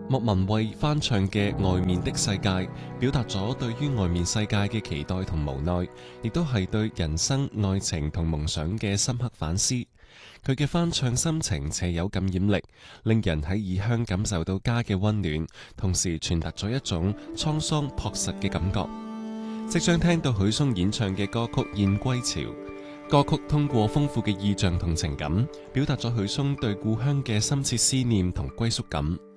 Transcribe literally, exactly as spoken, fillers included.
莫文蔚翻唱嘅《外面的世界》，表達咗對於外面世界嘅期待同無奈，亦都係對人生、愛情同夢想嘅深刻反思。佢嘅翻唱心情且有感染力，令人喺異鄉感受到家嘅溫暖，同時傳達咗一種滄桑樸實嘅感覺。即將聽到許嵩演唱嘅歌曲《燕歸巢》，歌曲通過豐富嘅意象同情感，表達咗許嵩對故鄉嘅深切思念同歸屬感。